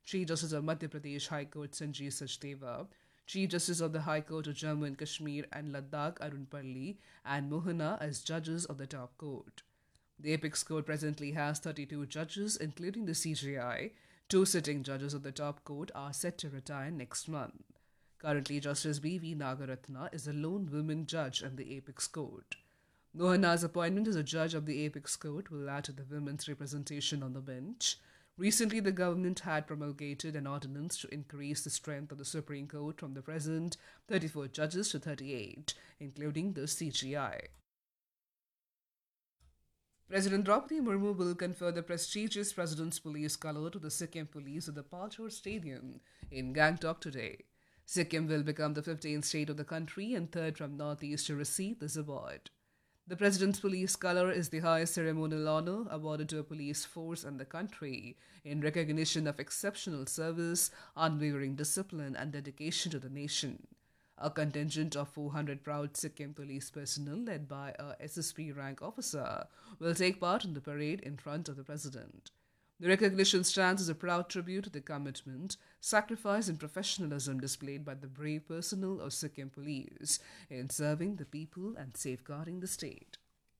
Chief Justice of Madhya Pradesh High Court Sanjeev Sachdeva, Chief Justice of the High Court of Jammu and Kashmir and Ladakh Arun Palli, and Mohana as judges of the top court. The Apex Court presently has 32 judges, including the CJI. Two sitting judges of the top court are set to retire next month. Currently, Justice B.V. Nagaratna is the lone woman judge in the Apex Court. Mohana's appointment as a judge of the Apex Court will add to the women's representation on the bench. Recently, the government had promulgated an ordinance to increase the strength of the Supreme Court from the present 34 judges to 38, including the CGI. President Draupadi Murmu will confer the prestigious President's Police Colour to the Sikkim Police at the Palchor Stadium in Gangtok today. Sikkim will become the 15th state of the country and third from northeast to receive this award. The President's Police Colour is the highest ceremonial honour awarded to a police force in the country in recognition of exceptional service, unwavering discipline and dedication to the nation. A contingent of 400 proud Sikkim police personnel led by a SSP rank officer will take part in the parade in front of the President. The recognition stands as a proud tribute to the commitment, sacrifice and professionalism displayed by the brave personnel of Sikkim police in serving the people and safeguarding the state.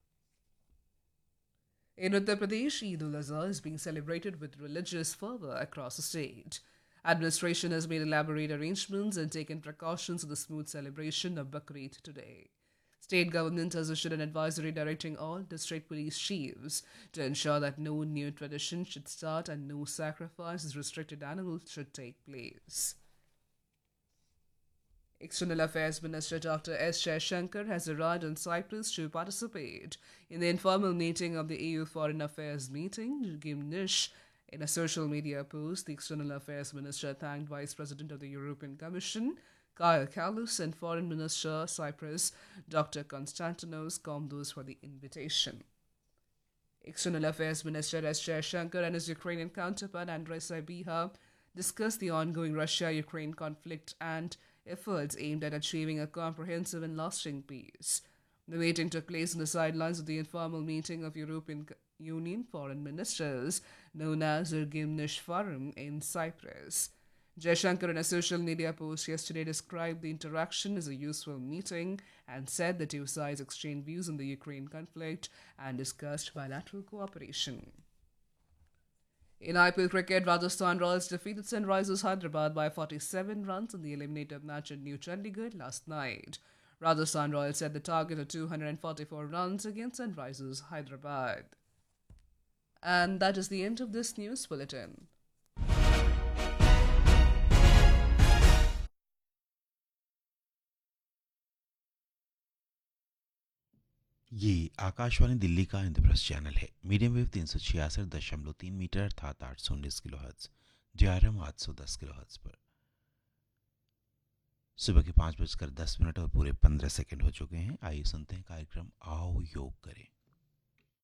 In Uttar Pradesh, Eid ul-Azha is being celebrated with religious fervour across the state. Administration has made elaborate arrangements and taken precautions for the smooth celebration of Bakrid today. State government has issued an advisory directing all district police chiefs to ensure that no new tradition should start and no sacrifice of restricted animals should take place. External Affairs Minister Dr. S. Jaishankar has arrived in Cyprus to participate in the informal meeting of the EU Foreign Affairs meeting, Gimnish. In a social media post, the External Affairs Minister thanked Vice President of the European Commission, Kaja Kallas, and Foreign Minister Cyprus, Dr. Konstantinos Komdos, for the invitation. External Affairs Minister S. Jaishankar and his Ukrainian counterpart Andrei Sybiha discussed the ongoing Russia-Ukraine conflict and efforts aimed at achieving a comprehensive and lasting peace. The meeting took place on the sidelines of the informal meeting of European Union foreign ministers known as the Gimnish Forum in Cyprus. Jaishankar in a social media post yesterday described the interaction as a useful meeting and said the two sides exchanged views on the Ukraine conflict and discussed bilateral cooperation. In IPL cricket, Rajasthan Royals defeated Sunrisers Hyderabad by 47 runs in the eliminator match in New Chandigarh last night. Rajasthan Royals set the target of 244 runs against Sunrisers Hyderabad. And that is the end of this news bulletin. ये आकाशवाणी दिल्ली का Indraprastha channel है। Medium wave 366.3 metre अर्थात 819 kilohertz, DRM 810 kilohertz पर। सुबह के 5:10 और पूरे 15 second हो चुके हैं। आइए सुनते हैं कार्यक्रम आओ योग करें।